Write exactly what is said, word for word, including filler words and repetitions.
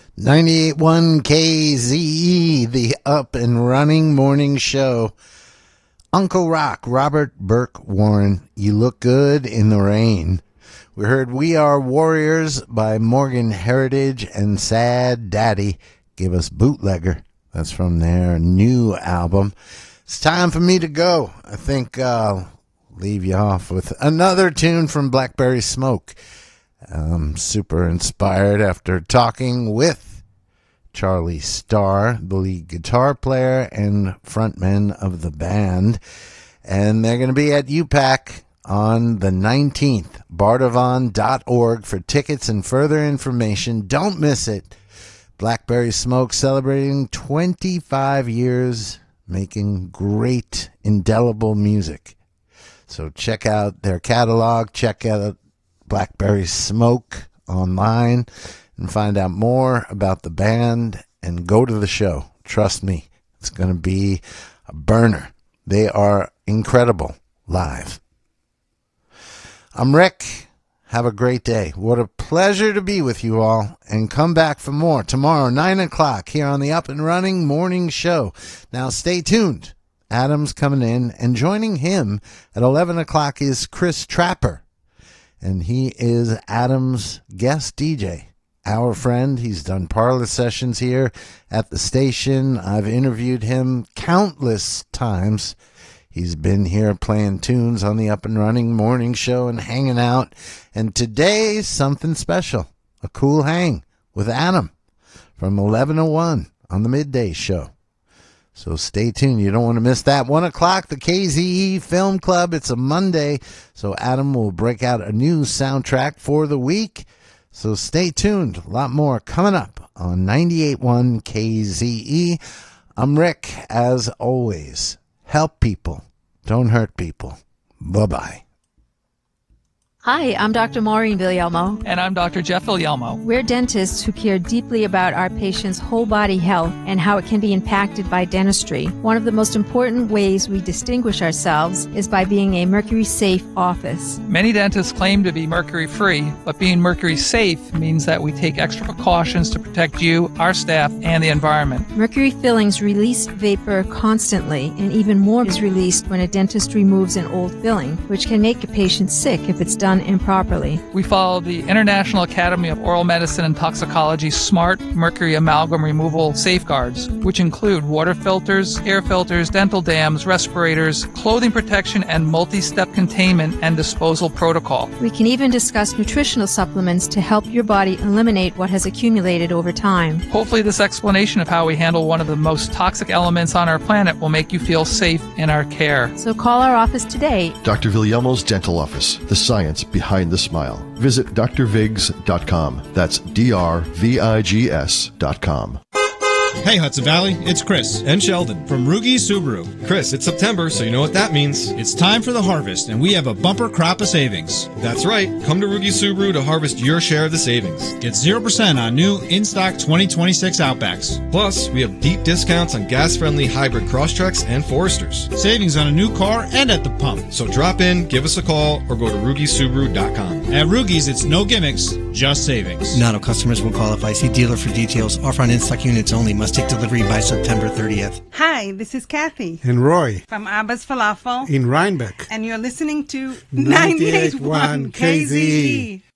ninety-eight point one K Z E, the Up and Running Morning Show. Uncle Rock, Robert Burke Warren, You Look Good in the Rain. We heard We Are Warriors by Morgan Heritage, and Sad Daddy gave us Bootlegger. That's from their new album. It's time for me to go. I think I'll leave you off with another tune from Blackberry Smoke. I'm super inspired after talking with Charlie Starr, the lead guitar player and frontman of the band. And they're going to be at U PAC on the nineteenth. Bardavon dot org for tickets and further information. Don't miss it. Blackberry Smoke celebrating twenty-five years making great, indelible music. So check out their catalog. Check out Blackberry Smoke online and find out more about the band and go to the show. Trust me, it's going to be a burner. They are incredible live. I'm Rick. Have a great day. What a pleasure to be with you all. And come back for more tomorrow, nine o'clock, here on the Up and Running Morning Show. Now stay tuned. Adam's coming in, and joining him at eleven o'clock is Chris Trapper. And he is Adam's guest D J. Our friend. He's done parlor sessions here at the station. I've interviewed him countless times. He's been here playing tunes on the Up and Running Morning Show and hanging out. And today, something special. A cool hang with Adam from eleven to one on the Midday Show. So stay tuned. You don't want to miss that. one o'clock, the K Z E Film Club. It's a Monday, so Adam will break out a new soundtrack for the week. So stay tuned. A lot more coming up on ninety-eight point one K Z E. I'm Rick, as always. Help people. Don't hurt people. Bye-bye. Hi, I'm Doctor Maureen Villalmo. And I'm Doctor Jeff Villalmo. We're dentists who care deeply about our patients' whole body health and how it can be impacted by dentistry. One of the most important ways we distinguish ourselves is by being a mercury-safe office. Many dentists claim to be mercury-free, but being mercury-safe means that we take extra precautions to protect you, our staff, and the environment. Mercury fillings release vapor constantly, and even more is released when a dentist removes an old filling, which can make a patient sick if it's done improperly. We follow the International Academy of Oral Medicine and Toxicology SMART Mercury Amalgam Removal Safeguards, which include water filters, air filters, dental dams, respirators, clothing protection, and multi-step containment and disposal protocol. We can even discuss nutritional supplements to help your body eliminate what has accumulated over time. Hopefully this explanation of how we handle one of the most toxic elements on our planet will make you feel safe in our care. So call our office today. Doctor Villalmo's Dental Office, the science behind the smile. Visit D R vigs dot com. That's D R V I G S dot com. Hey Hudson Valley, it's Chris and Sheldon from Rugi Subaru. Chris, it's September, so you know what that means. It's time for the harvest, and we have a bumper crop of savings. That's right. Come to Rugi Subaru to harvest your share of the savings. Get zero percent on new in-stock twenty twenty-six Outbacks. Plus, we have deep discounts on gas-friendly hybrid Crosstreks and Foresters. Savings on a new car and at the pump. So drop in, give us a call, or go to Rugi Subaru dot com. At Rugi's, it's no gimmicks, just savings. Not all customers will qualify. See dealer for details. Offer on in-stock units only. Must take delivery by September thirtieth. Hi, this is Kathy. And Roy. From Abba's Falafel. In Rhinebeck. And you're listening to ninety-eight point one K Z E.